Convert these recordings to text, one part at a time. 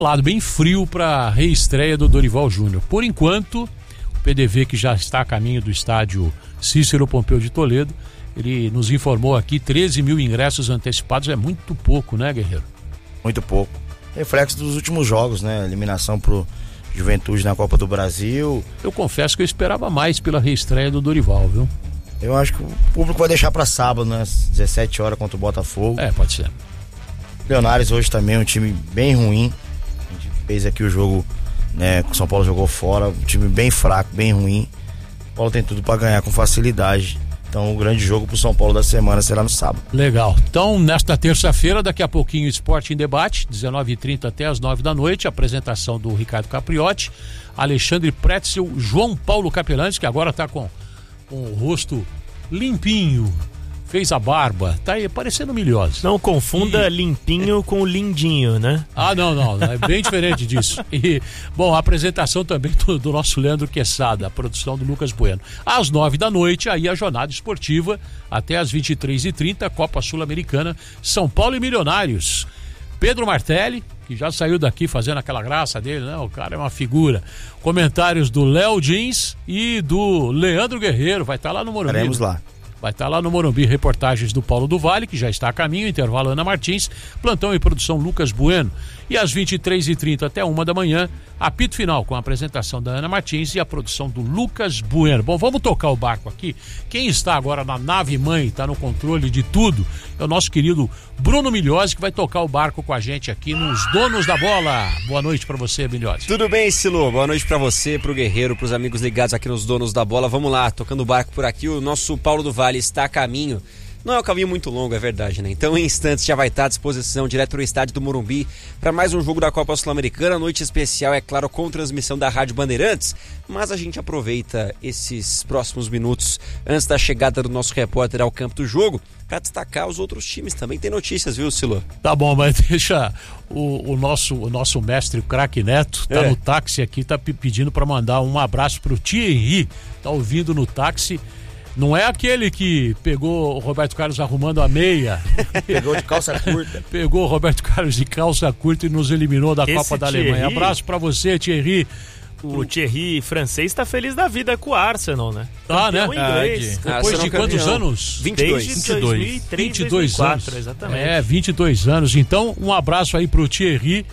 Lado bem frio para a reestreia do Dorival Júnior. Por enquanto, o PDV, que já está a caminho do estádio Cícero Pompeu de Toledo, ele nos informou aqui, 13 mil ingressos antecipados, é muito pouco, né, Guerreiro? Muito pouco. Reflexo dos últimos jogos, né? Eliminação pro Juventude na Copa do Brasil. Eu confesso que eu esperava mais pela reestreia do Dorival, viu? Eu acho que o público vai deixar para sábado, né? Às 17 horas contra o Botafogo. Pode ser. Milionários hoje também, um time bem ruim. A gente fez aqui o jogo, né? O São Paulo jogou fora, um time bem fraco, bem ruim. O Paulo tem tudo para ganhar com facilidade. Então o grande jogo pro São Paulo da semana será no sábado. Legal. Então nesta terça-feira, daqui a pouquinho, Esporte em Debate, 19h30 até as 9 da noite, apresentação do Ricardo Capriotti, Alexandre Pretzel, João Paulo Capellantes, que agora tá com o rosto limpinho, fez a barba, tá aí parecendo Milhose. Não confunda limpinho com lindinho, né? Não, é bem diferente disso. E, bom, a apresentação também do nosso Leandro Quesada, a produção do Lucas Bueno. Às 9 da noite, aí a jornada esportiva, até às 23h30, Copa Sul-Americana, São Paulo e Milionários. Pedro Martelli, que já saiu daqui fazendo aquela graça dele, né? O cara é uma figura. Comentários do Léo Dins e do Leandro Guerreiro, vai estar lá no Morumbi. Estaremos lá. Vai estar lá no Morumbi, reportagens do Paulo do Vale, que já está a caminho, intervalo Ana Martins, plantão e produção Lucas Bueno. E às 23h30 até 1 da manhã, apito final com a apresentação da Ana Martins e a produção do Lucas Bueno. Bom, vamos tocar o barco aqui. Quem está agora na nave mãe, está no controle de tudo, é o nosso querido Bruno Milhose, que vai tocar o barco com a gente aqui nos Donos da Bola. Boa noite para você, Milhose. Tudo bem, Silo? Boa noite para você, pro Guerreiro, pros amigos ligados aqui nos Donos da Bola. Vamos lá, tocando o barco por aqui, o nosso Paulo do Vale está a caminho. Não é um caminho muito longo, é verdade, né? Então, em instantes, já vai estar à disposição direto no estádio do Morumbi para mais um jogo da Copa Sul-Americana. Noite especial, é claro, com transmissão da Rádio Bandeirantes. Mas a gente aproveita esses próximos minutos antes da chegada do nosso repórter ao campo do jogo para destacar os outros times. Também tem notícias, viu, Silo? Tá bom, mas deixa o nosso mestre, o craque Neto, tá no táxi aqui, tá pedindo para mandar um abraço pro Thierry, tá ouvindo no táxi. Não é aquele que pegou o Roberto Carlos arrumando a meia. Pegou de calça curta. Pegou o Roberto Carlos de calça curta e nos eliminou da Copa da Thierry, Alemanha. Abraço pra você, Thierry. O Thierry francês tá feliz da vida com o Arsenal, né? Tá, né? Inglês. Depois de quantos anos? 22. Desde 2003, 22 2004, anos. exatamente. 22 anos. Então, um abraço aí pro Thierry.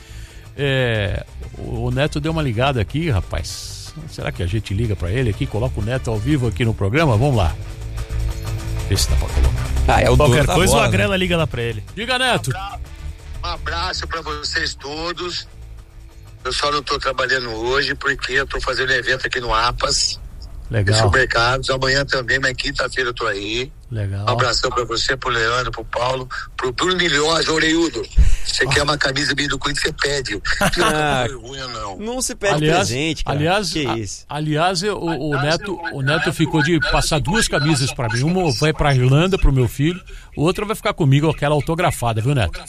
O Neto deu uma ligada aqui, rapaz. Será que a gente liga pra ele aqui, coloca o Neto ao vivo aqui no programa? Vamos lá. Vê se dá pra colocar. É o Qualquer coisa bola, o Agrela liga lá pra ele. Diga, Neto. Um abraço pra vocês todos. Eu só não tô trabalhando hoje porque eu tô fazendo evento aqui no APAS. Legal. Supermercados. Amanhã também, mas quinta-feira eu tô aí. Legal. Um abração pra você, pro Leandro, pro Paulo, pro Bruno Milhose, Orelhudo. Você quer uma camisa minha do Corinthians, você pede. Não tem vergonha, não. Não se pede presente, cara. Aliás, o Neto ficou de passar duas camisas pra mim. Uma vai pra Irlanda, pro meu filho. Outra vai ficar comigo, aquela autografada, viu, Neto?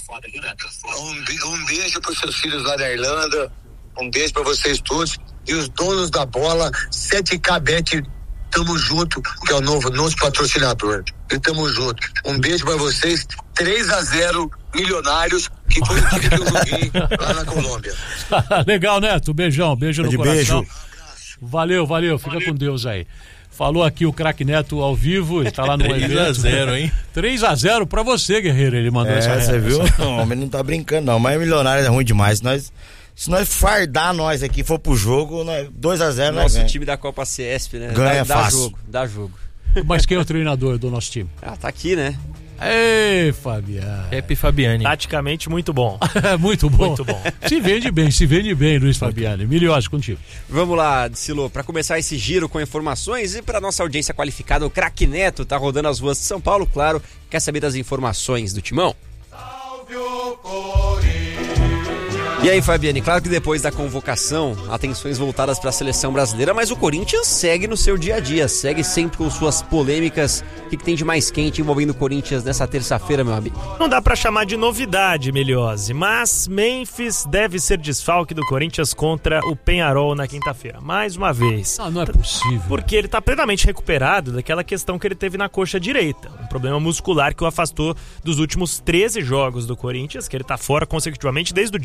Um beijo pros seus filhos lá da Irlanda. Um beijo pra vocês todos. E os donos da bola, 7K Bet, tamo junto, que é o nosso patrocinador. E tamo junto. Um beijo pra vocês. 3-0 Milionários, que foi o time que eu joguei lá na Colômbia. Legal, Neto. Beijão, beijo no coração. Beijo. Valeu. Fica com Deus aí. Falou aqui o craque Neto ao vivo, ele tá lá no evento. 3-0, hein? 3-0 pra você, Guerreiro, ele mandou essa reta. Você viu? O homem não tá brincando, não. Mas Milionários é ruim demais. Se nós fardar nós aqui, for pro jogo, 2-0, nós Nosso time da Copa CESP, né? Ganha fácil. Dá jogo. Mas quem é o treinador do nosso time? Tá aqui, né? Ei, Fabiano. Pepe Fabiani. Taticamente, muito bom. Muito bom. Muito bom. Se vende bem, Luiz Fabiani. Milhose, contigo. Vamos lá, Silo, para começar esse giro com informações e para nossa audiência qualificada, o craque Neto tá rodando as ruas de São Paulo, claro, quer saber das informações do Timão? Salve o Corinthians! E aí, Fabiane, claro que depois da convocação, atenções voltadas para a seleção brasileira, mas o Corinthians segue no seu dia a dia, segue sempre com suas polêmicas. O que tem de mais quente envolvendo o Corinthians nessa terça-feira, meu amigo? Não dá pra chamar de novidade, Milhose, mas Memphis deve ser desfalque do Corinthians contra o Peñarol na quinta-feira, mais uma vez. Não é possível. Porque ele tá plenamente recuperado daquela questão que ele teve na coxa direita, um problema muscular que o afastou dos últimos 13 jogos do Corinthians, que ele tá fora consecutivamente desde o dia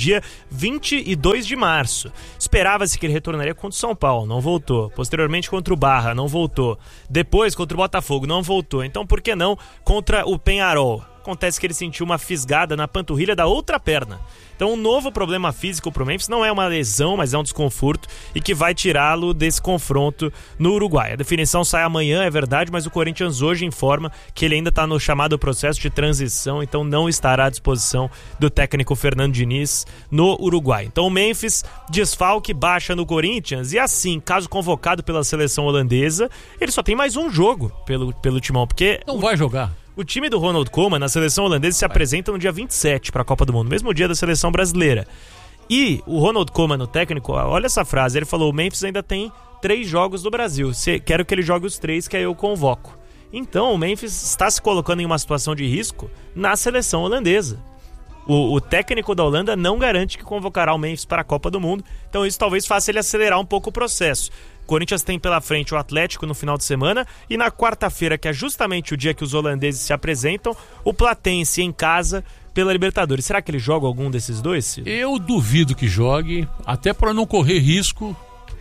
22 de março. Esperava-se que ele retornaria contra o São Paulo, não voltou. Posteriormente contra o Barra, não voltou. Depois contra o Botafogo, não voltou. Então por que não contra o Peñarol? Acontece que ele sentiu uma fisgada na panturrilha da outra perna. Então um novo problema físico pro Memphis, não é uma lesão, mas é um desconforto e que vai tirá-lo desse confronto no Uruguai. A definição sai amanhã, é verdade, mas o Corinthians hoje informa que ele ainda está no chamado processo de transição, então não estará à disposição do técnico Fernando Diniz no Uruguai. Então o Memphis, desfalque, baixa no Corinthians e assim, caso convocado pela seleção holandesa, ele só tem mais um jogo pelo timão, porque... Não vai jogar. O time do Ronald Koeman na seleção holandesa se apresenta no dia 27 para a Copa do Mundo, mesmo dia da seleção brasileira. E o Ronald Koeman, o técnico, olha essa frase, ele falou: o Memphis ainda tem 3 jogos do Brasil, quero que ele jogue os 3 que aí eu convoco. Então o Memphis está se colocando em uma situação de risco na seleção holandesa. O técnico da Holanda não garante que convocará o Memphis para a Copa do Mundo, então isso talvez faça ele acelerar um pouco o processo. O Corinthians tem pela frente o Atlético no final de semana e na quarta-feira, que é justamente o dia que os holandeses se apresentam, o Platense em casa pela Libertadores. Será que ele joga algum desses dois, Ciro? Eu duvido que jogue, até para não correr risco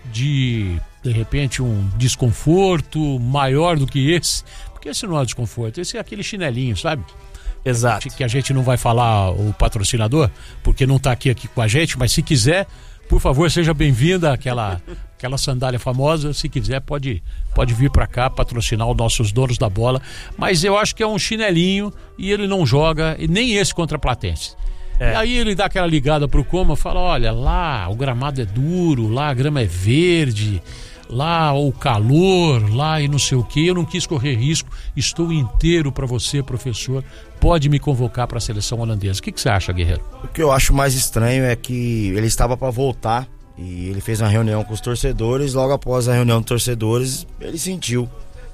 de repente, um desconforto maior do que esse, porque esse não é desconforto, esse é aquele chinelinho, sabe? Exato. Que a gente não vai falar o patrocinador, porque não está aqui com a gente, mas se quiser, por favor, seja bem-vinda àquela sandália famosa. Se quiser, pode vir para cá patrocinar os nossos donos da bola. Mas eu acho que é um chinelinho e ele não joga, e nem esse contra a Platense. E aí ele dá aquela ligada pro Koeman, fala: olha, lá o gramado é duro, lá a grama é verde, lá o calor, lá e não sei o que, eu não quis correr risco, estou inteiro para você, professor, pode me convocar para a seleção holandesa. O que você acha, Guerreiro? O que eu acho mais estranho é que ele estava para voltar e ele fez uma reunião com os torcedores. Logo após a reunião dos torcedores, ele sentiu,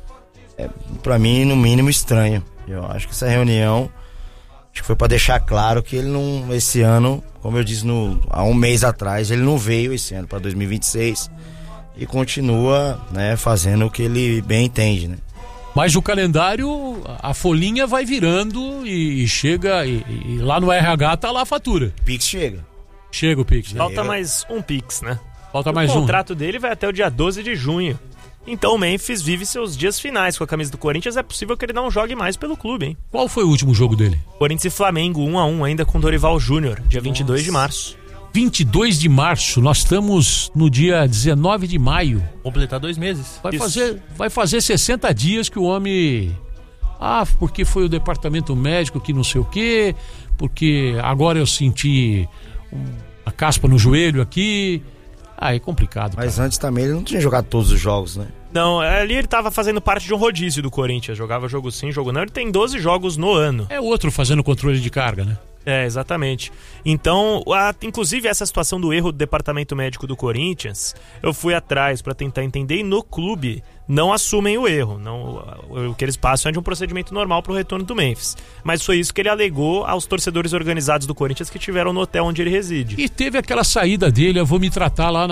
para mim, no mínimo estranho. Eu acho que essa reunião foi para deixar claro que ele não, esse ano, como eu disse há um mês atrás, ele não veio esse ano para 2026 e continua, né, fazendo o que ele bem entende, né? Mas o calendário, a folhinha vai virando e chega, e lá no RH tá lá a fatura. Pix chega. Chega o Pix, né? Falta mais um Pix, né? Falta mais um. O contrato dele vai até o dia 12 de junho. Então o Memphis vive seus dias finais com a camisa do Corinthians. É possível que ele não jogue mais pelo clube, hein? Qual foi o último jogo dele? Corinthians e Flamengo, 1-1, ainda com Dorival Júnior, dia 22 de março. 22 de março, nós estamos no dia 19 de maio. Completar 2 meses. Vai fazer 60 dias que o homem... porque foi o departamento médico que não sei o quê, porque agora eu senti a caspa no joelho aqui. É complicado. Mas cara, antes também ele não tinha jogado todos os jogos, né? Não, ali ele tava fazendo parte de um rodízio do Corinthians. Jogava jogo sim, jogo não. Ele tem 12 jogos no ano. É outro fazendo controle de carga, né? Exatamente. Então, inclusive essa situação do erro do departamento médico do Corinthians, eu fui atrás para tentar entender, e no clube não assumem o erro. O que eles passam é de um procedimento normal para o retorno do Memphis. Mas foi isso que ele alegou aos torcedores organizados do Corinthians que estiveram no hotel onde ele reside. E teve aquela saída dele: eu vou me tratar lá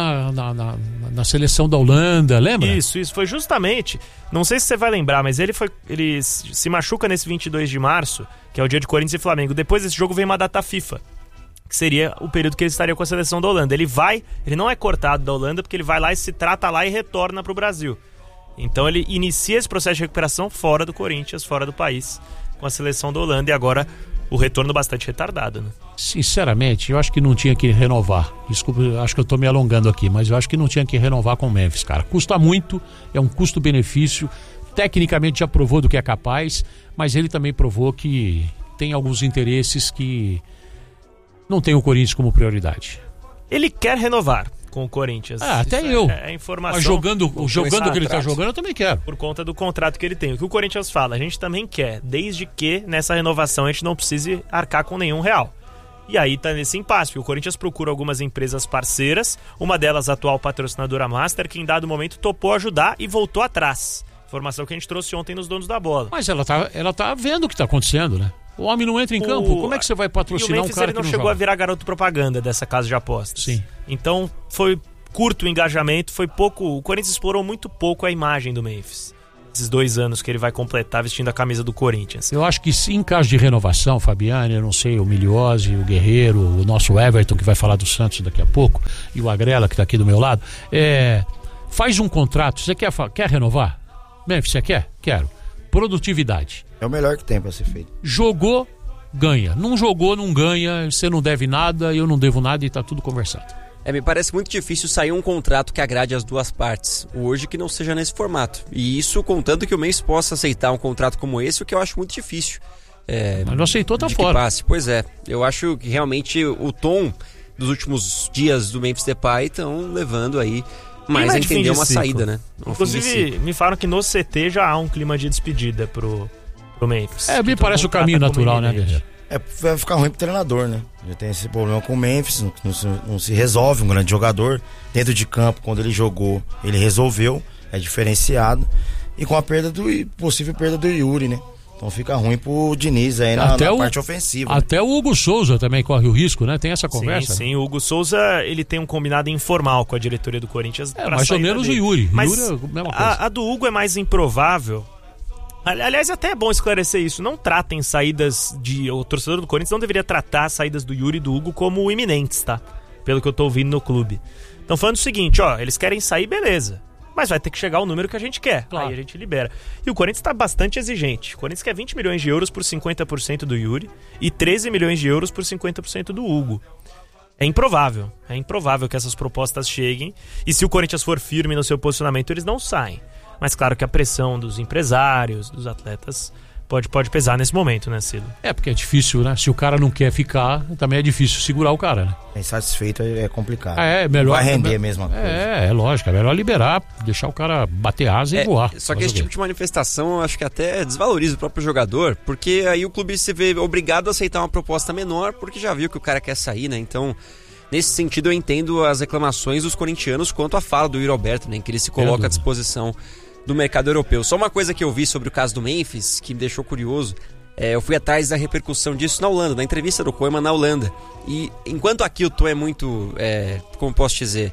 na seleção da Holanda, lembra? Isso foi justamente, não sei se você vai lembrar, mas ele se machuca nesse 22 de março, que é o dia de Corinthians e Flamengo. Depois desse jogo vem uma data FIFA, que seria o período que ele estaria com a seleção da Holanda. Ele não é cortado da Holanda, porque ele vai lá e se trata lá e retorna para o Brasil. Então ele inicia esse processo de recuperação fora do Corinthians, fora do país, com a seleção da Holanda, e agora o retorno bastante retardado, né? Sinceramente, eu acho que não tinha que renovar. Desculpa, eu acho que eu tô me alongando aqui, mas eu acho que não tinha que renovar com o Memphis, cara. Custa muito, é um custo-benefício. Tecnicamente já provou do que é capaz, mas ele também provou que tem alguns interesses que não tem o Corinthians como prioridade. Ele quer renovar com o Corinthians. Até eu. É informação. Mas jogando o que ele está jogando, eu também quero. Por conta do contrato que ele tem. O que o Corinthians fala, a gente também quer, desde que nessa renovação a gente não precise arcar com nenhum real. E aí tá nesse impasse, porque o Corinthians procura algumas empresas parceiras, uma delas a atual patrocinadora Master, que em dado momento topou ajudar e voltou atrás. Informação que a gente trouxe ontem nos donos da bola. Mas ela tá vendo o que tá acontecendo, né? O homem não entra em campo, como é que você vai patrocinar um cara que não chegou joga? A virar garoto propaganda dessa casa de apostas. Sim. Então foi curto o engajamento, foi pouco. O Corinthians explorou muito pouco a imagem do Memphis. esses 2 anos que ele vai completar vestindo a camisa do Corinthians. Eu acho que se em caso de renovação, Fabiane, eu não sei, o Miliose, o Guerreiro, o nosso Everton, que vai falar do Santos daqui a pouco, e o Agrela, que está aqui do meu lado, faz um contrato. Você quer renovar? Memphis, você quer? Quero. Produtividade. É o melhor que tem para ser feito. Jogou, ganha. Não jogou, não ganha. Você não deve nada, eu não devo nada e tá tudo conversado. Me parece muito difícil sair um contrato que agrade as duas partes, hoje que não seja nesse formato. E isso contando que o Memphis possa aceitar um contrato como esse, o que eu acho muito difícil. Mas não aceitou, tá fora. Passe. Pois é, eu acho que realmente o tom dos últimos dias do Memphis Depay estão levando aí mais a entender uma saída, né? Inclusive, me falaram que no CT já há um clima de despedida pro Memphis. Me parece o caminho natural, né, Guerreiro? Vai ficar ruim pro treinador, né? Já tem esse problema com o Memphis, não se resolve, um grande jogador. Dentro de campo, quando ele jogou, ele resolveu, é diferenciado. E com a possível perda do Yuri, né? Então fica ruim pro Diniz aí na parte ofensiva. Até o Hugo Souza também corre o risco, né? Tem essa conversa? Sim, o Hugo Souza, ele tem um combinado informal com a diretoria do Corinthians. Mais ou menos dele. O Yuri. Mas Yuri é a mesma coisa. A do Hugo é mais improvável. Aliás, até é bom esclarecer isso. Não tratem saídas o torcedor do Corinthians não deveria tratar as saídas do Yuri e do Hugo como iminentes, tá? Pelo que eu tô ouvindo no clube. Estão falando o seguinte, eles querem sair, beleza. Mas vai ter que chegar o número que a gente quer. Claro. Aí a gente libera. E o Corinthians tá bastante exigente. O Corinthians quer 20 milhões de euros por 50% do Yuri e 13 milhões de euros por 50% do Hugo. É improvável que essas propostas cheguem. E se o Corinthians for firme no seu posicionamento, eles não saem. Mas claro que a pressão dos empresários, dos atletas, pode pesar nesse momento, né, Cilo? Porque é difícil, né? Se o cara não quer ficar, também é difícil segurar o cara, né? Insatisfeito é complicado. Melhor. Vai render a mesma coisa. É lógico. É melhor liberar, deixar o cara bater asa e voar. Só que esse tipo de manifestação, eu acho que até desvaloriza o próprio jogador, porque aí o clube se vê obrigado a aceitar uma proposta menor, porque já viu que o cara quer sair, né? Então, nesse sentido, eu entendo as reclamações dos corintianos quanto à fala do Yuri Alberto, né? Em que ele se coloca à disposição do mercado europeu. Só uma coisa que eu vi sobre o caso do Memphis, que me deixou curioso, eu fui atrás da repercussão disso na Holanda, da entrevista do Koeman na Holanda. E enquanto aqui o Tom é muito, como posso dizer,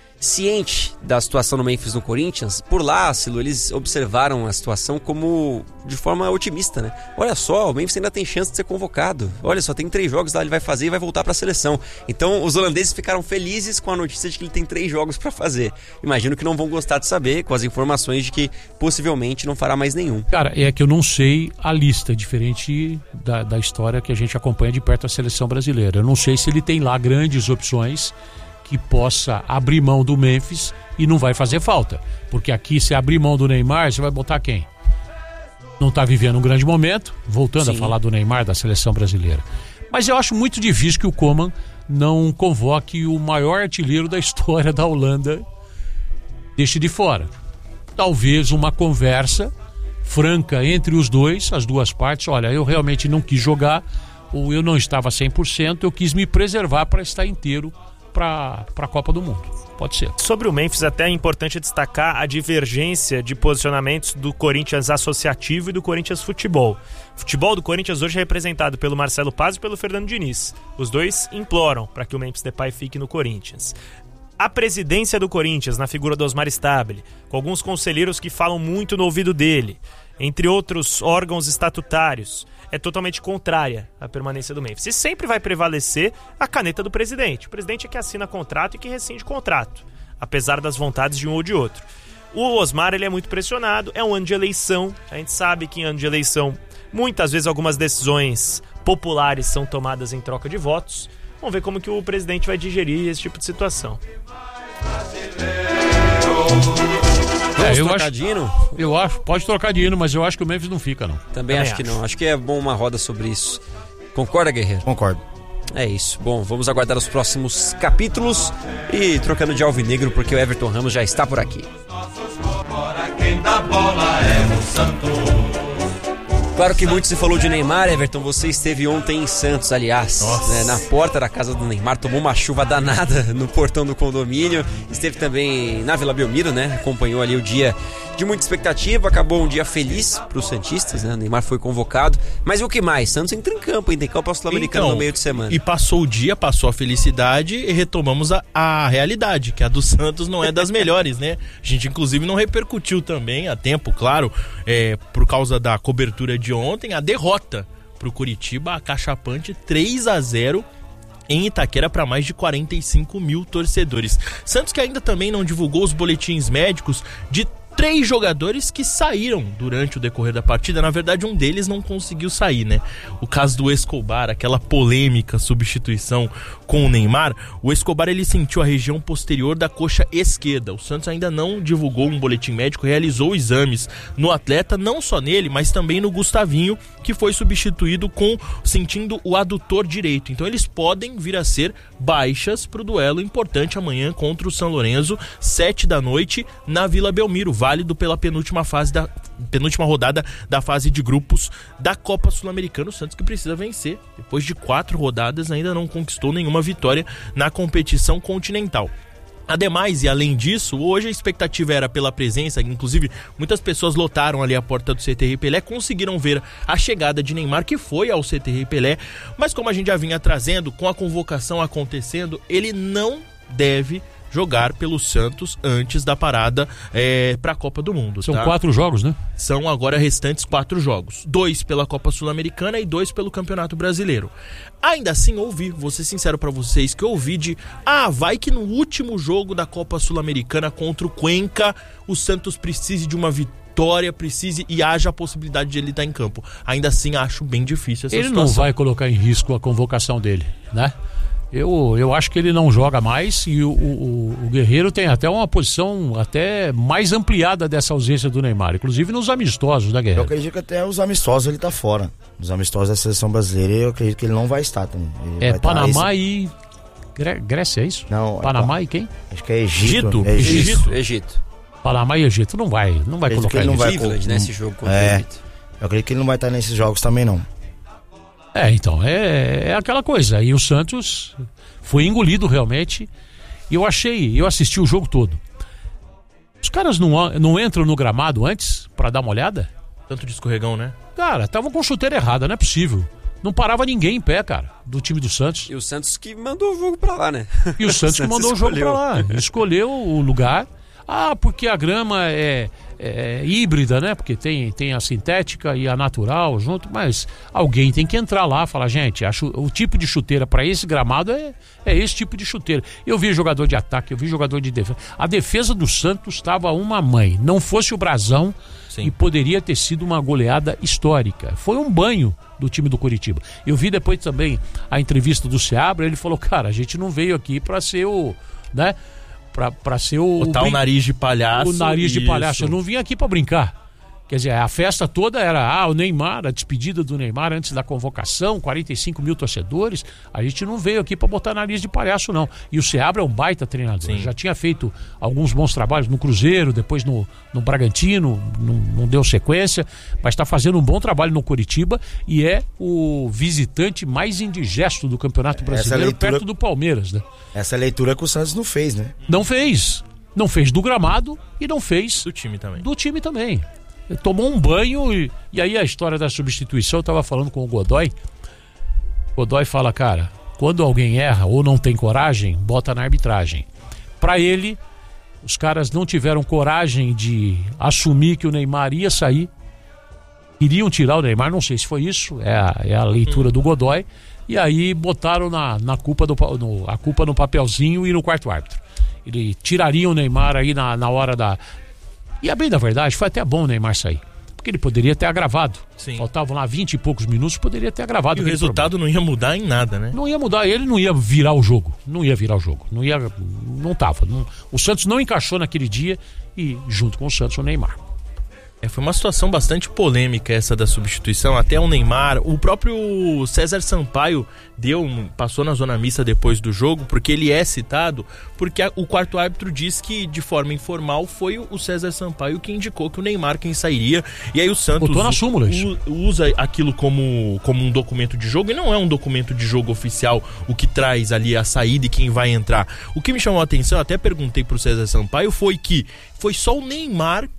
ciente da situação do Memphis no Corinthians, por lá, Silo, eles observaram a situação como de forma otimista, né? Olha só, o Memphis ainda tem chance de ser convocado. Olha só, tem 3 jogos lá, ele vai fazer e vai voltar para a seleção. Então, os holandeses ficaram felizes com a notícia de que ele tem 3 jogos para fazer. Imagino que não vão gostar de saber, com as informações de que possivelmente não fará mais nenhum. Cara, é que eu não sei a lista, diferente da história que a gente acompanha de perto a seleção brasileira. Eu não sei se ele tem lá grandes opções que possa abrir mão do Memphis e não vai fazer falta. Porque aqui, se abrir mão do Neymar, você vai botar quem? Não está vivendo um grande momento, voltando a falar do Neymar, da seleção brasileira. Mas eu acho muito difícil que o Koeman não convoque o maior artilheiro da história da Holanda, deixe de fora. Talvez uma conversa franca entre os dois, as duas partes. Olha, eu realmente não quis jogar, ou eu não estava 100%, eu quis me preservar para estar inteiro para a Copa do Mundo. Pode ser. Sobre o Memphis, até é importante destacar a divergência de posicionamentos do Corinthians Associativo e do Corinthians Futebol. O futebol do Corinthians hoje é representado pelo Marcelo Paz e pelo Fernando Diniz. Os dois imploram para que o Memphis Depay fique no Corinthians. A presidência do Corinthians, na figura do Osmar Stabile, com alguns conselheiros que falam muito no ouvido dele, entre outros órgãos estatutários, é totalmente contrária à permanência do Memphis. E sempre vai prevalecer a caneta do presidente. O presidente é que assina contrato e que rescinde contrato, apesar das vontades de um ou de outro. O Osmar, ele é muito pressionado, é um ano de eleição. A gente sabe que em ano de eleição, muitas vezes algumas decisões populares são tomadas em troca de votos. Vamos ver como que o presidente vai digerir esse tipo de situação. Eu acho, pode trocar de hino, mas eu acho que o Memphis não fica, não. Também acho que não. Acho que é bom uma roda sobre isso. Concorda, Guerreiro? Concordo. É isso. Bom, vamos aguardar os próximos capítulos e trocando de alvinegro, porque o Everton Ramos já está por aqui. Claro que muito se falou de Neymar, Everton. Você esteve ontem em Santos, aliás, né, na porta da casa do Neymar, tomou uma chuva danada no portão do condomínio. Esteve também na Vila Belmiro, né? Acompanhou ali o dia de muita expectativa, acabou um dia feliz para os santistas, né? O Neymar foi convocado, mas e o que mais? Santos entra em campo, hein? Tem Copa Sul-Americana no meio de semana. E passou o dia, passou a felicidade e retomamos a realidade, que a do Santos não é das melhores, né? A gente inclusive não repercutiu também a tempo, claro, por causa da cobertura de ontem, a derrota pro Curitiba, acachapante 3-0 em Itaquera para mais de 45 mil torcedores. Santos que ainda também não divulgou os boletins médicos de 3 jogadores que saíram durante o decorrer da partida. Na verdade, um deles não conseguiu sair, né? O caso do Escobar, aquela polêmica substituição com o Neymar. O Escobar, ele sentiu a região posterior da coxa esquerda. O Santos ainda não divulgou um boletim médico, realizou exames no atleta, não só nele, mas também no Gustavinho, que foi substituído sentindo o adutor direito. Então eles podem vir a ser baixas para o duelo importante amanhã contra o São Lourenço, 7 da noite, na Vila Belmiro, válido pela penúltima rodada da fase de grupos da Copa Sul-Americana. O Santos que precisa vencer. Depois de 4 rodadas ainda não conquistou nenhuma vitória na competição continental. Ademais, e além disso, hoje a expectativa era pela presença, inclusive muitas pessoas lotaram ali a porta do CT Pelé, conseguiram ver a chegada de Neymar, que foi ao CT Pelé, mas como a gente já vinha trazendo, com a convocação acontecendo, ele não deve jogar pelo Santos antes da parada para a Copa do Mundo. São 4 jogos, né? São agora restantes 4 jogos. 2 pela Copa Sul-Americana e 2 pelo Campeonato Brasileiro. Ainda assim, vou ser sincero para vocês, que eu ouvi vai que no último jogo da Copa Sul-Americana contra o Cuenca, o Santos precise de uma vitória, e haja a possibilidade de ele estar em campo. Ainda assim, acho bem difícil essa situação. Ele não vai colocar em risco a convocação dele, né? Eu acho que ele não joga mais e o Guerreiro tem até uma posição até mais ampliada dessa ausência do Neymar, inclusive nos amistosos da Guerreiro. Eu acredito que até os amistosos ele tá fora. Os amistosos da seleção brasileira eu acredito que ele não vai estar também. Ele vai Panamá e Grécia, é isso? Não, Panamá e quem? Acho que é Egito. Egito. Panamá e Egito não vai colocar ele. Não vai Cleveland nesse jogo contra o Egito. Eu acredito que ele não vai estar nesses jogos também não. Então, é aquela coisa. E o Santos foi engolido realmente. E eu assisti o jogo todo. Os caras não entram no gramado antes pra dar uma olhada? Tanto de escorregão, né? Cara, estavam com chuteira errada, não é possível. Não parava ninguém em pé, cara, do time do Santos. E o Santos que mandou o jogo pra lá, né? E o Santos que mandou o jogo pra lá. Escolheu o lugar. Porque a grama é híbrida, né? Porque tem a sintética e a natural junto, mas alguém tem que entrar lá e falar, gente, o tipo de chuteira para esse gramado é esse tipo de chuteira. Eu vi jogador de ataque, eu vi jogador de defesa. A defesa do Santos estava uma mãe. Não fosse o Brasão, sim, e poderia ter sido uma goleada histórica. Foi um banho do time do Curitiba. Eu vi depois também a entrevista do Seabra, ele falou, cara, a gente não veio aqui para ser o, né? Pra ser o nariz de palhaço. O nariz de palhaço. Eu não vim aqui pra brincar. Quer dizer, a festa toda era o Neymar, a despedida do Neymar antes da convocação, 45 mil torcedores. A gente não veio aqui pra botar nariz de palhaço, não. E o Seabra é um baita treinador. Sim. Já tinha feito alguns bons trabalhos no Cruzeiro, depois no Bragantino, não deu sequência, mas está fazendo um bom trabalho no Curitiba e é o visitante mais indigesto do Campeonato Brasileiro, perto do Palmeiras, né? Essa leitura que o Santos não fez, né? Não fez. Não fez do gramado e não fez do time também. Tomou um banho e aí a história da substituição, eu tava falando com o Godoy. Godoy fala, cara, quando alguém erra ou não tem coragem, bota na arbitragem. Pra ele, os caras não tiveram coragem de assumir que o Neymar ia sair. Queriam tirar o Neymar, não sei se foi isso, é a leitura do Godoy. E aí botaram a culpa no papelzinho e no quarto árbitro. Ele tiraria o Neymar aí na hora da... E a bem da verdade, foi até bom o Neymar sair. Porque ele poderia ter agravado. Sim. Faltavam lá 20 e poucos minutos, poderia ter agravado. E o resultado não ia mudar em nada, né? Não ia mudar, ele não ia virar o jogo. Não tava. O Santos não encaixou naquele dia e junto com o Santos o Neymar. Foi uma situação bastante polêmica essa da substituição, até o Neymar, o próprio César Sampaio passou na zona mista depois do jogo, porque ele é citado, porque o quarto árbitro diz que de forma informal foi o César Sampaio que indicou que o Neymar quem sairia, e aí o Santos botou na súmula usa aquilo como um documento de jogo, e não é um documento de jogo oficial o que traz ali a saída e quem vai entrar. O que me chamou a atenção, até perguntei pro César Sampaio, foi que foi só o Neymar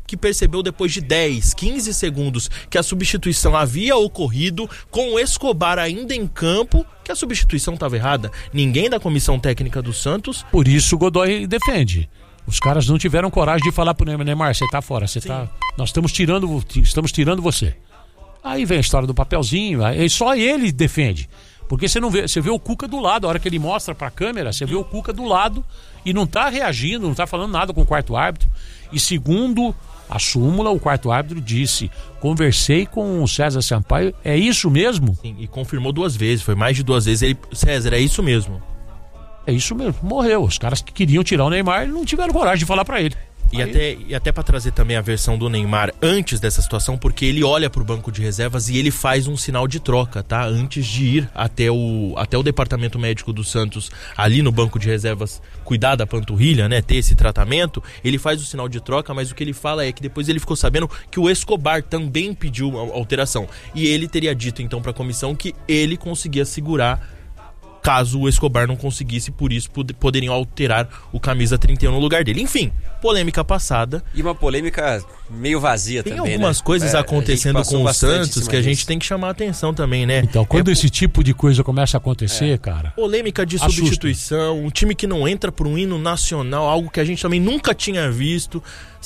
que percebeu depois de 10, 15 segundos que a substituição havia ocorrido, com o Escobar ainda em campo, que a substituição estava errada. Ninguém da comissão técnica do Santos... Por isso o Godoy defende. Os caras não tiveram coragem de falar pro Neymar, você tá fora, nós estamos tirando você. Aí vem a história do papelzinho, aí só ele defende. Porque você vê o Cuca do lado, a hora que ele mostra pra câmera, você vê o Cuca do lado e não tá reagindo, não tá falando nada com o quarto árbitro. E segundo a súmula, o quarto árbitro disse: conversei com o César Sampaio, é isso mesmo? Sim, e confirmou 2 vezes, foi mais de 2 vezes. César, é isso mesmo. É isso mesmo, morreu. Os caras que queriam tirar o Neymar não tiveram coragem de falar pra ele. E até para trazer também a versão do Neymar antes dessa situação, porque ele olha pro banco de reservas e ele faz um sinal de troca, tá? Antes de ir até o departamento médico do Santos, ali no banco de reservas, cuidar da panturrilha, né? Ter esse tratamento, ele faz o sinal de troca, mas o que ele fala é que depois ele ficou sabendo que o Escobar também pediu alteração. E ele teria dito então pra comissão que ele conseguia segurar caso o Escobar não conseguisse, por isso poderiam alterar o camisa 31 no lugar dele. Enfim, polêmica passada. E uma polêmica meio vazia tem também, algumas coisas acontecendo com o Santos que a gente tem que chamar a atenção também, né? Então, quando esse tipo de coisa começa a acontecer, cara... Polêmica de substituição, um time que não entra por um hino nacional, algo que a gente também nunca tinha visto.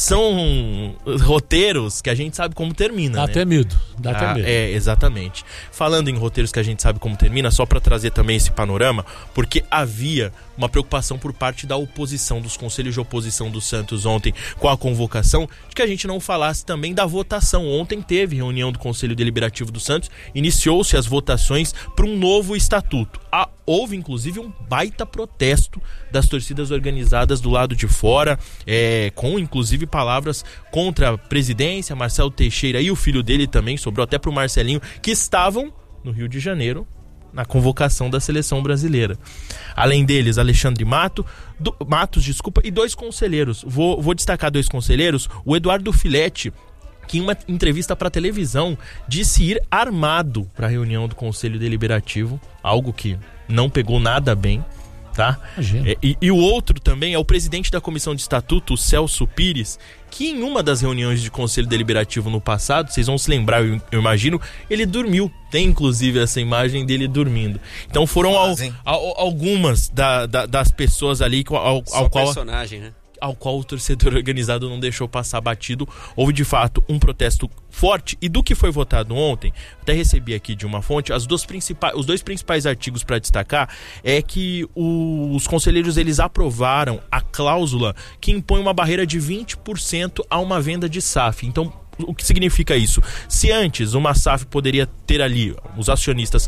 São roteiros que a gente sabe como termina, Dá né? até medo, dá até medo. Exatamente. Falando em roteiros que a gente sabe como termina, só para trazer também esse panorama, porque havia uma preocupação por parte da oposição, dos conselhos de oposição do Santos ontem com a convocação, de que a gente não falasse também da votação. Ontem teve reunião do Conselho Deliberativo do Santos, iniciou-se as votações para um novo estatuto. Houve inclusive um baita protesto das torcidas organizadas do lado de fora, com inclusive palavras contra a presidência, Marcelo Teixeira e o filho dele também, sobrou até pro Marcelinho, que estavam no Rio de Janeiro na convocação da seleção brasileira. Além deles, Alexandre Matos, e 2 conselheiros. Vou destacar 2 conselheiros. O Eduardo Filete, que em uma entrevista para televisão disse ir armado para a reunião do Conselho Deliberativo, algo que não pegou nada bem, tá? E o outro também é o presidente da Comissão de Estatuto, o Celso Pires, que em uma das reuniões de Conselho Deliberativo no passado, vocês vão se lembrar, eu imagino, ele dormiu. Tem inclusive essa imagem dele dormindo. Então foram algumas das pessoas ali ao qual... personagem, né? Ao qual o torcedor organizado não deixou passar batido. Houve de fato um protesto forte, e do que foi votado ontem, até recebi aqui de uma fonte, os 2 principais artigos para destacar é que os conselheiros eles aprovaram a cláusula que impõe uma barreira de 20% a uma venda de SAF. Então, o que significa isso? Se antes uma SAF poderia ter ali, os acionistas,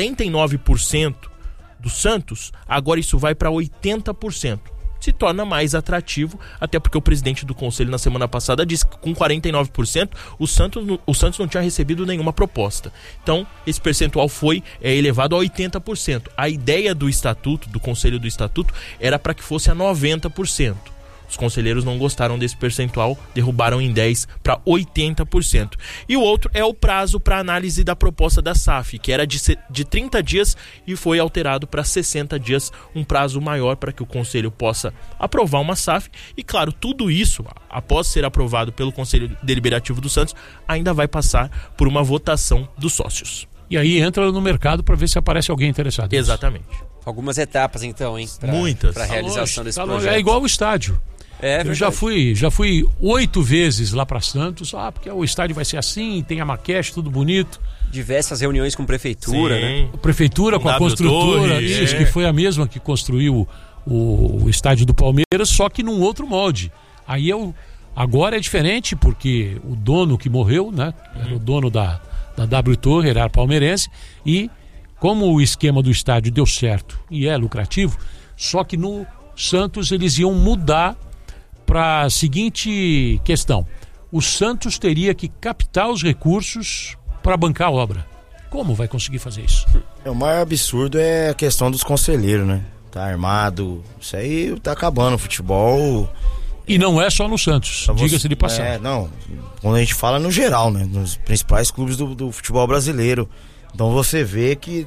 49% do Santos, agora isso vai para 80%. Se torna mais atrativo, até porque o presidente do conselho na semana passada disse que com 49% o Santos não tinha recebido nenhuma proposta. Então, esse percentual foi elevado a 80%. A ideia do estatuto, do conselho do estatuto, era para que fosse a 90%. Os conselheiros não gostaram desse percentual, derrubaram em 10% para 80%. E o outro é o prazo para análise da proposta da SAF, que era de 30 dias e foi alterado para 60 dias, um prazo maior para que o conselho possa aprovar uma SAF. E claro, tudo isso, após ser aprovado pelo Conselho Deliberativo do Santos, ainda vai passar por uma votação dos sócios. E aí entra no mercado para ver se aparece alguém interessado. Exatamente. Algumas etapas então, hein? Muitas. Para a realização desse projeto. É igual o estádio. Eu já fui 8 vezes lá para Santos, porque o estádio vai ser assim, tem a maquete, tudo bonito. Diversas reuniões com prefeitura, Sim. né? Prefeitura com a construtora, que foi a mesma que construiu o estádio do Palmeiras, só que num outro molde. Aí agora é diferente, porque o dono que morreu, né? Era o dono da W Torre, era palmeirense, e como o esquema do estádio deu certo e é lucrativo, só que no Santos eles iam mudar para a seguinte questão: o Santos teria que captar os recursos para bancar a obra. Como vai conseguir fazer isso? O maior absurdo é a questão dos conselheiros, né? Tá armado, isso aí tá acabando o futebol. E não é só no Santos, diga-se de passagem. Não, quando a gente fala no geral, né? Nos principais clubes do futebol brasileiro. Então você vê que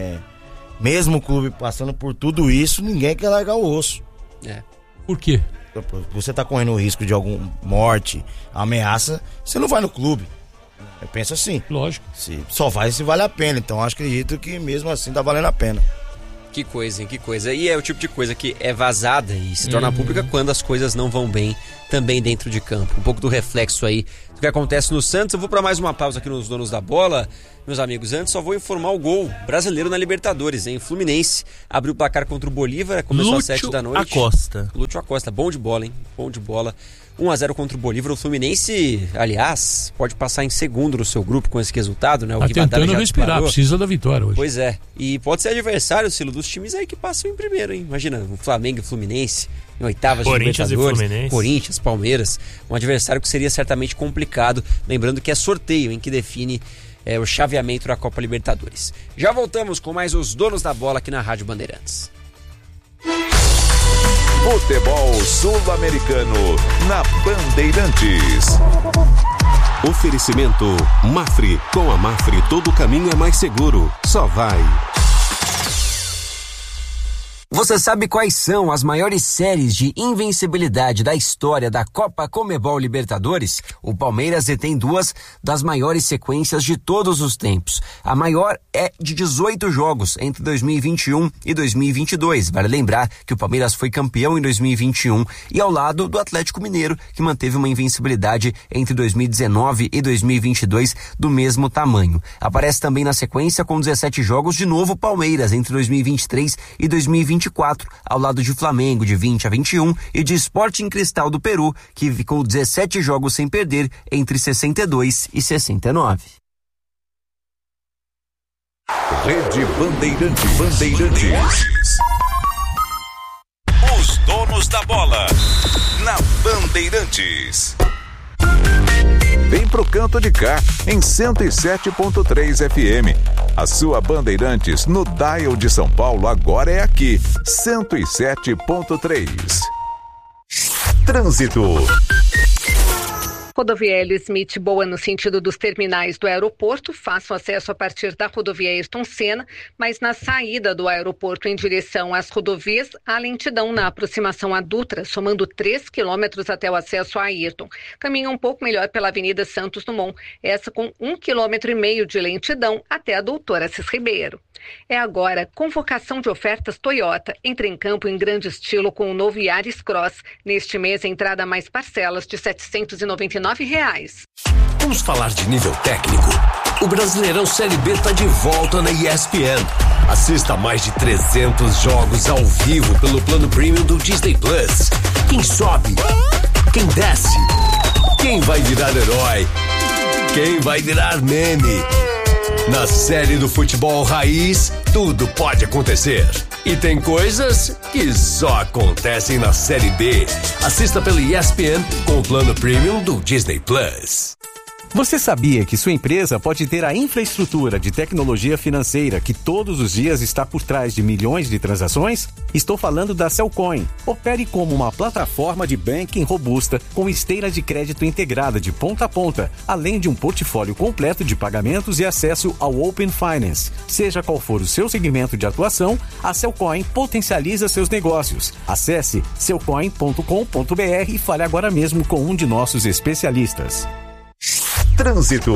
mesmo o clube passando por tudo isso, ninguém quer largar o osso. Por quê? você tá correndo o risco de alguma morte, ameaça, você não vai no clube. Eu penso assim. Lógico. Só vai se vale a pena. Então acredito que mesmo assim tá valendo a pena. Que coisa, hein? Que coisa. E é o tipo de coisa que é vazada e se torna pública quando as coisas não vão bem também dentro de campo. Um pouco do reflexo aí do que acontece no Santos. Eu vou para mais uma pausa aqui nos Donos da Bola. Meus amigos, antes só vou informar o gol brasileiro na Libertadores, hein? Fluminense abriu o placar contra o Bolívar, começou às 7 da noite. Lúcio Acosta, bom de bola, hein? Bom de bola. 1-0 contra o Bolívar. O Fluminense, aliás, pode passar em segundo no seu grupo com esse resultado, né? O tá tentando respirar, disparou. Precisa da vitória hoje. Pois é. E pode ser adversário, Silo, dos times aí que passam em primeiro, hein? Imagina, o Flamengo e o Fluminense em oitavas de Libertadores. Corinthians, Palmeiras. Um adversário que seria certamente complicado. Lembrando que é sorteio em que define o chaveamento da Copa Libertadores. Já voltamos com mais os Donos da Bola aqui na Rádio Bandeirantes. Futebol Sul-Americano na Bandeirantes. Oferecimento Mafre. Com a Mafre todo caminho é mais seguro. Só vai. Você sabe quais são as maiores séries de invencibilidade da história da Copa Conmebol Libertadores? O Palmeiras detém 2 das maiores sequências de todos os tempos. A maior é de 18 jogos entre 2021 e 2022. Vale lembrar que o Palmeiras foi campeão em 2021 e ao lado do Atlético Mineiro, que manteve uma invencibilidade entre 2019 e 2022 do mesmo tamanho. Aparece também na sequência com 17 jogos de novo Palmeiras entre 2023 e 2024, ao lado de Flamengo de 20 a 21 e de Sporting Cristal do Peru, que ficou 17 jogos sem perder entre 62 e 69. Rede Bandeirantes. Os Donos da Bola na Bandeirantes. Vem pro canto de cá, em 107.3 FM. A sua Bandeirantes no dial de São Paulo agora é aqui, 107.3. Trânsito. Rodoviário Smith Boa no sentido dos terminais do aeroporto, faça o acesso a partir da rodovia Ayrton Senna, mas na saída do aeroporto em direção às rodovias, há lentidão na aproximação à Dutra, somando 3 quilômetros até o acesso a Ayrton. Caminha um pouco melhor pela Avenida Santos Dumont, essa com 1,5 km de lentidão até a Doutor Assis Ribeiro. É agora convocação de ofertas Toyota. Entre em campo em grande estilo com o novo Yaris Cross. Neste mês, entrada mais parcelas de R$ 799. Vamos falar de nível técnico? O Brasileirão Série B está de volta na ESPN. Assista mais de 300 jogos ao vivo pelo plano premium do Disney Plus. Quem sobe? Quem desce? Quem vai virar herói? Quem vai virar meme? Na série do futebol raiz, tudo pode acontecer. E tem coisas que só acontecem na Série B. Assista pelo ESPN com o plano premium do Disney Plus. Você sabia que sua empresa pode ter a infraestrutura de tecnologia financeira que todos os dias está por trás de milhões de transações? Estou falando da Cellcoin. Opere como uma plataforma de banking robusta com esteira de crédito integrada de ponta a ponta, além de um portfólio completo de pagamentos e acesso ao Open Finance. Seja qual for o seu segmento de atuação, a Cellcoin potencializa seus negócios. Acesse cellcoin.com.br e fale agora mesmo com um de nossos especialistas. Trânsito.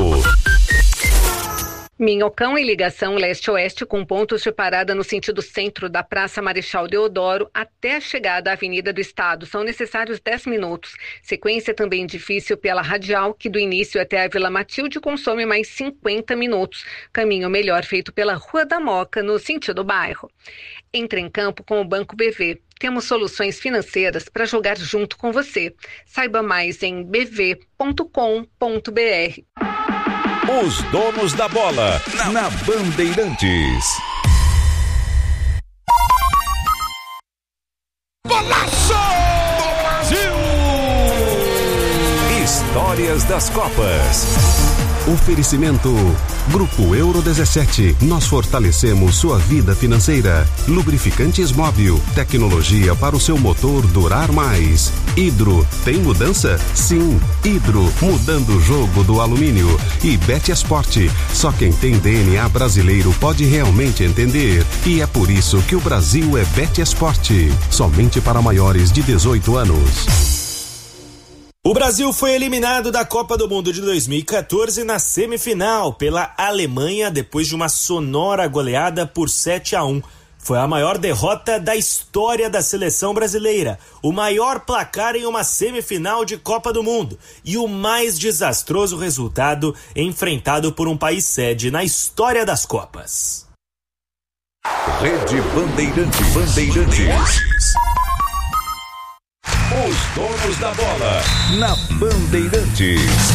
Minhocão em ligação leste-oeste com pontos de parada no sentido centro da Praça Marechal Deodoro até a chegada à Avenida do Estado. São necessários 10 minutos. Sequência também difícil pela Radial, que do início até a Vila Matilde consome mais 50 minutos. Caminho melhor feito pela Rua da Moca, no sentido bairro. Entre em campo com o Banco BV. Temos soluções financeiras para jogar junto com você. Saiba mais em bv.com.br. Os Donos da Bola na Bandeirantes. Golaço! Brasil! Histórias das Copas. Oferecimento Grupo Euro 17. Nós fortalecemos sua vida financeira. Lubrificantes Móbil. Tecnologia para o seu motor durar mais. Hidro. Tem mudança? Sim. Hidro. Mudando o jogo do alumínio. E Bet Esporte. Só quem tem DNA brasileiro pode realmente entender. E é por isso que o Brasil é Bet Esporte. Somente para maiores de 18 anos. O Brasil foi eliminado da Copa do Mundo de 2014 na semifinal pela Alemanha depois de uma sonora goleada por 7-1. Foi a maior derrota da história da seleção brasileira, o maior placar em uma semifinal de Copa do Mundo e o mais desastroso resultado enfrentado por um país sede na história das Copas. Rede Bandeirantes. Os donos da bola na Bandeirantes.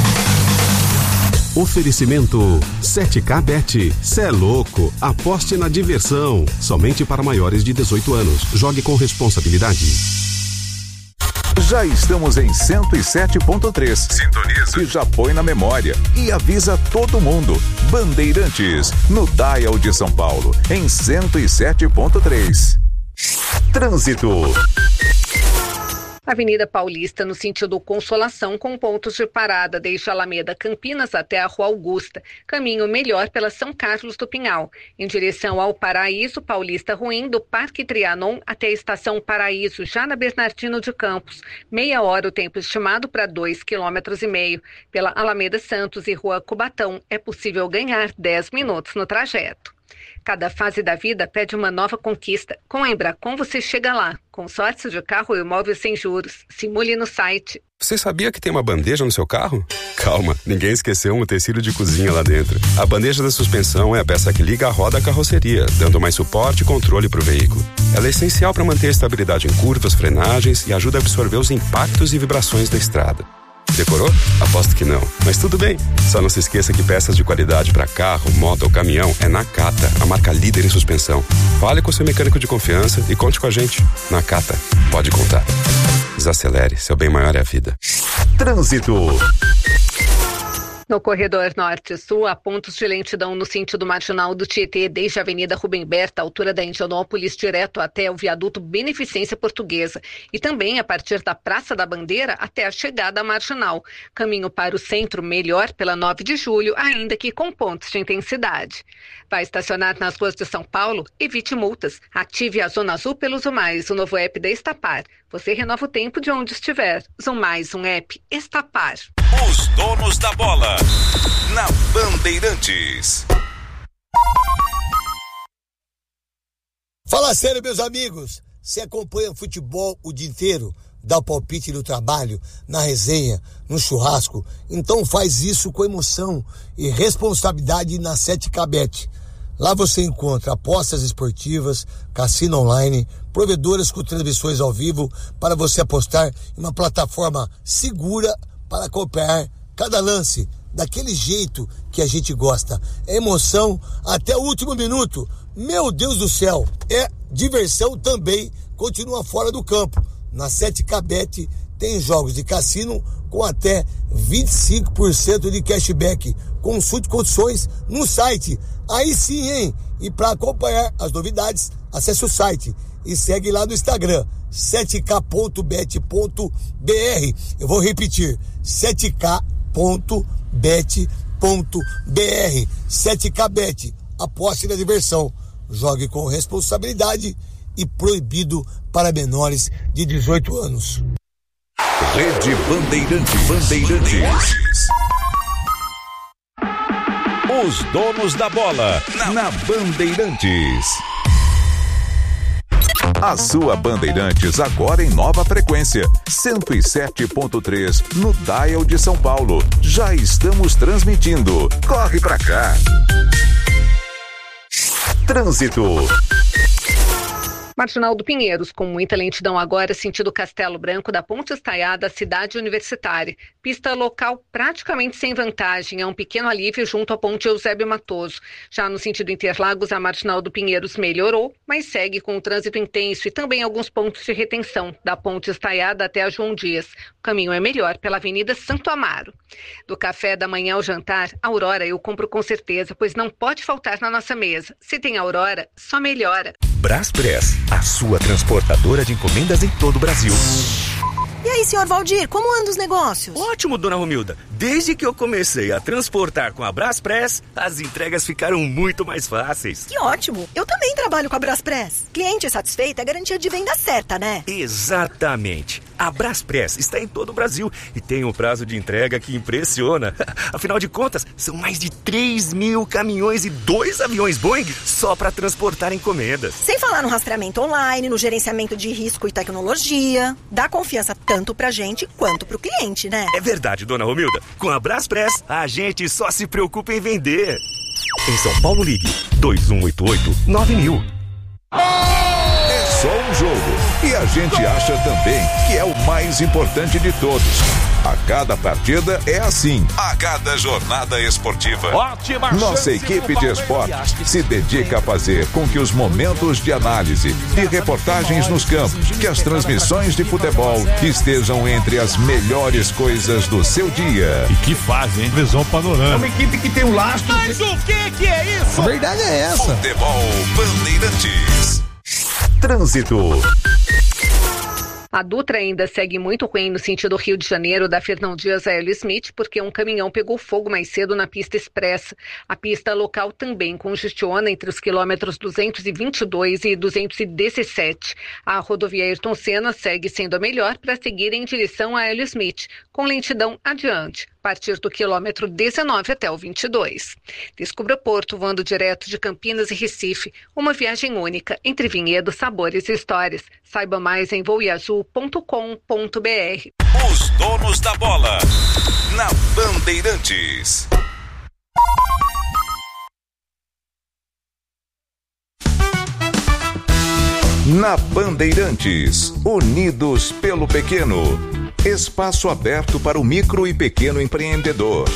Oferecimento 7K Bet. Cê é louco. Aposte na diversão. Somente para maiores de 18 anos. Jogue com responsabilidade. Já estamos em 107.3. Sintoniza. E já põe na memória. E avisa todo mundo. Bandeirantes, no Dial de São Paulo, em 107.3. Trânsito. Avenida Paulista, no sentido Consolação, com pontos de parada desde a Alameda Campinas até a Rua Augusta. Caminho melhor pela São Carlos do Pinhal. Em direção ao Paraíso, Paulista ruim, do Parque Trianon até a Estação Paraíso, já na Bernardino de Campos. Meia hora o tempo estimado para 2,5 km. Pela Alameda Santos e Rua Cubatão, é possível ganhar 10 minutos no trajeto. Cada fase da vida pede uma nova conquista. Com a Embracon você chega lá. Consórcio de carro e imóvel sem juros. Simule no site. Você sabia que tem uma bandeja no seu carro? Calma, ninguém esqueceu um utensílio de cozinha lá dentro. A bandeja da suspensão é a peça que liga a roda à carroceria, dando mais suporte e controle para o veículo. Ela é essencial para manter a estabilidade em curvas, frenagens e ajuda a absorver os impactos e vibrações da estrada. Decorou? Aposto que não. Mas tudo bem. Só não se esqueça que peças de qualidade para carro, moto ou caminhão é Nakata, a marca líder em suspensão. Fale com seu mecânico de confiança e conte com a gente. Nakata, pode contar. Desacelere, seu bem maior é a vida. Trânsito. No corredor norte-sul, há pontos de lentidão no sentido marginal do Tietê, desde a Avenida Rubem Berta, altura da Indianópolis, direto até o viaduto Beneficência Portuguesa. E também a partir da Praça da Bandeira até a chegada à marginal. Caminho para o centro melhor pela 9 de julho, ainda que com pontos de intensidade. Vai estacionar nas ruas de São Paulo? Evite multas. Ative a Zona Azul pelo Zumais, o novo app da Estapar. Você renova o tempo de onde estiver. Zumais, um app Estapar. Os donos da bola na Bandeirantes. Fala sério, meus amigos. Você acompanha futebol o dia inteiro? Dá o palpite no trabalho, na resenha, no churrasco? Então faz isso com emoção e responsabilidade na 7K Bet. Lá você encontra apostas esportivas, cassino online, provedoras com transmissões ao vivo para você apostar em uma plataforma segura para acompanhar cada lance daquele jeito que a gente gosta. É emoção até o último minuto. Meu Deus do céu, é diversão também, continua fora do campo. Na 7K Bet tem jogos de cassino com até 25% de cashback. Consulte condições no site. Aí sim, hein? E para acompanhar as novidades, acesse o site e segue lá no Instagram, 7k.bet.br. Eu vou repetir, 7k.bet.br. 7kBet, aposte na diversão. Jogue com responsabilidade e proibido para menores de 18 anos. Rede Bandeirantes. Os donos da bola na Bandeirantes. A sua Bandeirantes agora em nova frequência, 107.3 no Dial de São Paulo. Já estamos transmitindo. Corre pra cá. Trânsito. Marginal do Pinheiros, com muita lentidão agora, sentido Castelo Branco, da Ponte Estaiada à Cidade Universitária. Pista local praticamente sem vantagem, é um pequeno alívio junto à Ponte Eusébio Matoso. Já no sentido Interlagos, a Marginal do Pinheiros melhorou, mas segue com o trânsito intenso e também alguns pontos de retenção, da Ponte Estaiada até a João Dias. O caminho é melhor pela Avenida Santo Amaro. Do café da manhã ao jantar, Aurora eu compro com certeza, pois não pode faltar na nossa mesa. Se tem Aurora, só melhora. Braspress, a sua transportadora de encomendas em todo o Brasil. E aí, senhor Valdir, como andam os negócios? Ótimo, dona Romilda. Desde que eu comecei a transportar com a Braspress, as entregas ficaram muito mais fáceis. Que ótimo! Eu também trabalho com a Braspress. Cliente satisfeito é garantia de venda certa, né? Exatamente. A Braspress está em todo o Brasil e tem um prazo de entrega que impressiona. Afinal de contas, são mais de 3.000 caminhões e 2 aviões Boeing só para transportar encomendas. Sem falar no rastreamento online, no gerenciamento de risco e tecnologia. Dá confiança tanto pra gente quanto pro cliente, né? É verdade, dona Romilda. Com a Braspress, a gente só se preocupa em vender. Em São Paulo, ligue 2188-9000. É só um jogo e a gente acha também que é o mais importante de todos. A cada partida é assim. A cada jornada esportiva. Ótima Nossa equipe de esporte se dedica a fazer com que os momentos de análise e reportagens nos campos, que as transmissões de futebol estejam entre as melhores coisas do seu dia. E que fase, hein? Visão panorâmica. É uma equipe que tem um lastro. Mas o que é isso? A verdade é essa. Futebol Bandeirantes. Trânsito. A Dutra ainda segue muito ruim no sentido Rio de Janeiro, da Fernão Dias a Hélio Smith, porque um caminhão pegou fogo mais cedo na pista expressa. A pista local também congestiona entre os quilômetros 222 e 217. A rodovia Ayrton Senna segue sendo a melhor para seguir em direção a Hélio Smith, com lentidão adiante, a partir do quilômetro 19 até o 22. Descubra Porto voando direto de Campinas e Recife, uma viagem única entre vinhedos, sabores e histórias. Saiba mais em voiazul.com.br. Os donos da bola na Bandeirantes. Na Bandeirantes, unidos pelo pequeno. Espaço aberto para o micro e pequeno empreendedor.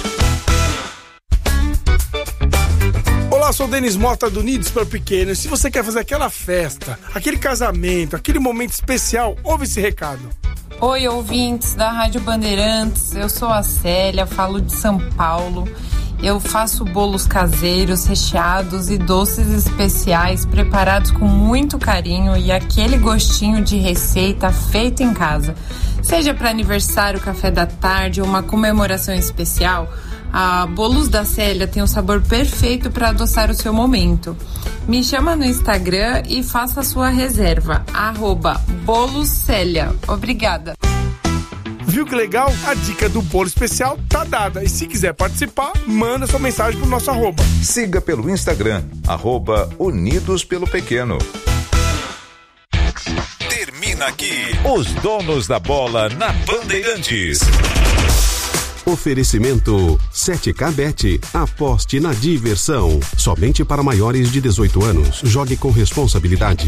Olá, sou o Denis Mota do Unidos para o Pequeno. E se você quer fazer aquela festa, aquele casamento, aquele momento especial, ouve esse recado. Oi, ouvintes da Rádio Bandeirantes. Eu sou a Célia, falo de São Paulo. Eu faço bolos caseiros, recheados e doces especiais preparados com muito carinho e aquele gostinho de receita feita em casa. Seja para aniversário, café da tarde ou uma comemoração especial, a Bolos da Célia tem um sabor perfeito para adoçar o seu momento. Me chama no Instagram e faça a sua reserva, @boloscélia. Obrigada. Viu que legal? A dica do bolo especial tá dada. E se quiser participar, manda sua mensagem pro nosso @. Siga pelo Instagram, @Unidos pelo Pequeno. Termina aqui os donos da bola na Bandeirantes. Oferecimento 7K Bet. Aposte na diversão. Somente para maiores de 18 anos. Jogue com responsabilidade.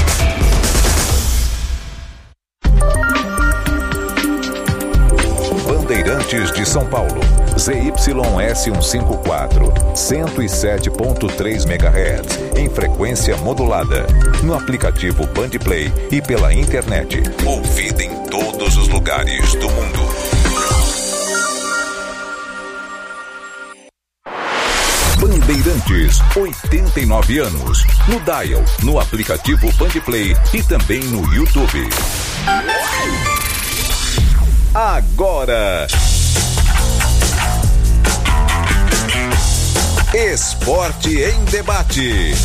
Bandeirantes de São Paulo. ZYS 154, 107.3 MHz, em frequência modulada. No aplicativo Bandplay e pela internet. Ouvida em todos os lugares do mundo. Bandeirantes, 89 anos. No dial, no aplicativo Bandplay e também no YouTube. Agora, Esporte em Debate.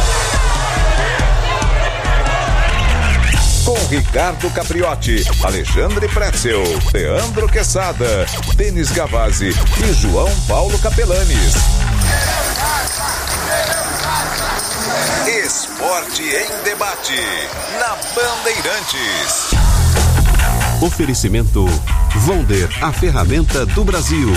Com Ricardo Capriotti, Alexandre Pretzel, Leandro Quesada, Denis Gavazzi e João Paulo Capelanes. Esporte em Debate, na Bandeirantes. Oferecimento Vonder, a ferramenta do Brasil.